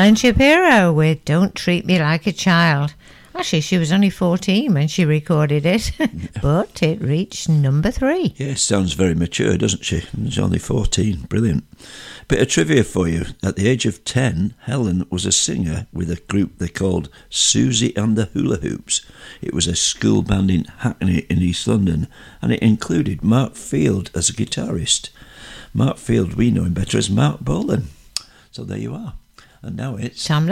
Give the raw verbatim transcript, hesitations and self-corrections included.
Helen Shapiro with Don't Treat Me Like a Child. Actually, she was only fourteen when she recorded it, but it reached number three. Yeah, sounds very mature, doesn't she? She's only fourteen. Brilliant. Bit of trivia for you. At the age of ten, Helen was a singer with a group they called Susie and the Hula Hoops. It was a school band in Hackney in East London, and it included Mark Field as a guitarist. Mark Field, we know him better as Mark Bolan. So there you are. And now it's Tom